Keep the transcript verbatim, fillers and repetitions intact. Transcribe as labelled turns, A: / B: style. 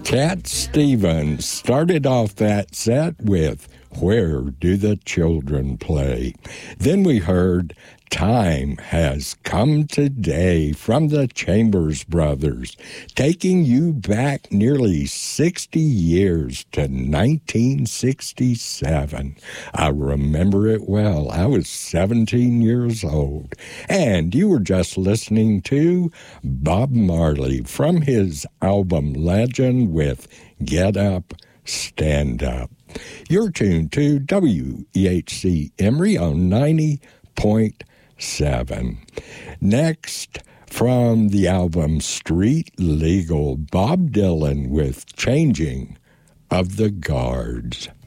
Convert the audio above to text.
A: Cat Stevens started off that set with Where Do the Children Play? Then we heard Time Has Come Today from the Chambers Brothers, taking you back nearly sixty years to nineteen sixty-seven. I remember it well. I was seventeen years old. And you were just listening to Bob Marley from his album Legend with Get Up, Stand Up. You're tuned to W E H C Emory on ninety point seven. Next, from the album Street Legal, Bob Dylan with Changing of the Guards.